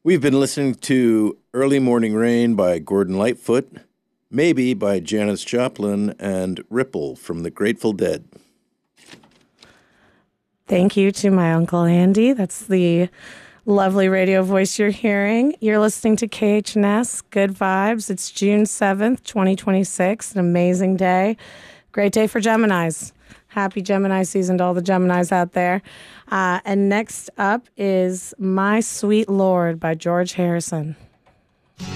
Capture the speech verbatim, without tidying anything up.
We've been listening to Early Morning Rain by Gordon Lightfoot, Maybe by Janis Joplin, and Ripple from the Grateful Dead. Thank you to my Uncle Andy. That's the lovely radio voice you're hearing. You're listening to K H N S, Good Vibes. It's June seventh, twenty twenty-six, an amazing day. Great day for Geminis. Happy Gemini season to all the Geminis out there. Uh, and next up is My Sweet Lord by George Harrison.